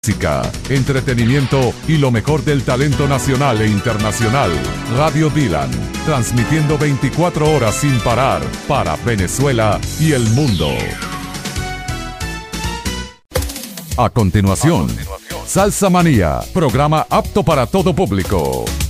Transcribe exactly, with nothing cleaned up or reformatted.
Música, entretenimiento y lo mejor del talento nacional e internacional. Radio Dylan, transmitiendo veinticuatro horas sin parar para Venezuela y el mundo. A continuación, Salsa Manía, programa apto para todo público.